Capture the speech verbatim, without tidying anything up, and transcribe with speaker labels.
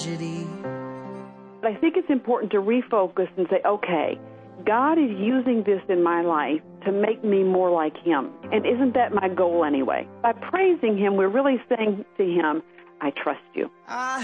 Speaker 1: I think it's important to refocus and say, okay, God is using this in my life to make me more like Him. And isn't that my goal anyway? By praising Him, we're really saying to Him, I trust you. I